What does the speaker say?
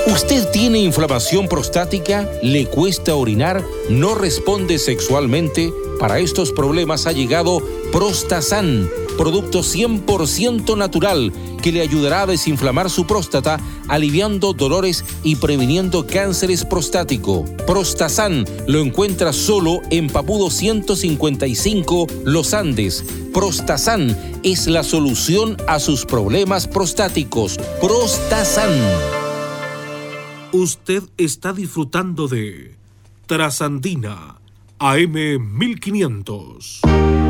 ¿Usted tiene inflamación prostática? ¿Le cuesta orinar? ¿No responde sexualmente? Para estos problemas ha llegado Prostasan, producto 100% natural que le ayudará a desinflamar su próstata, aliviando dolores y previniendo cánceres prostático. Prostasan lo encuentra solo en Papudo 155, Los Andes. Prostasan es la solución a sus problemas prostáticos. Prostasan. Usted está disfrutando de Trasandina AM 1500.